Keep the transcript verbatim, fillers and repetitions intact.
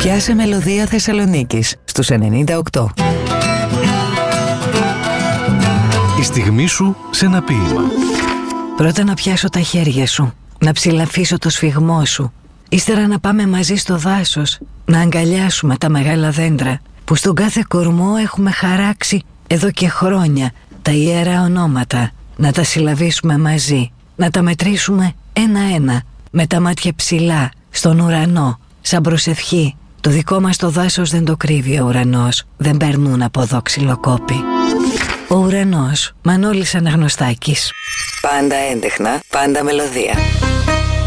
Πιάσε μελωδία Θεσσαλονίκης στους ενενήντα οκτώ. Η στιγμή σου σε ένα ποίημα. Πρώτα να πιάσω τα χέρια σου, να ψηλαφίσω το σφιγμό σου. Ύστερα να πάμε μαζί στο δάσος, να αγκαλιάσουμε τα μεγάλα δέντρα που στον κάθε κορμό έχουμε χαράξει εδώ και χρόνια τα ιερά ονόματα. Να τα συλλαβήσουμε μαζί, να τα μετρήσουμε ένα-ένα, με τα μάτια ψηλά, στον ουρανό, σαν προσευχή. Το δικό μας το δάσος δεν το κρύβει ο ουρανός, δεν περνούν από εδώ ξυλοκόποι. Ο ουρανός, Μανώλης Αναγνωστάκης. Πάντα έντεχνα, πάντα μελωδία.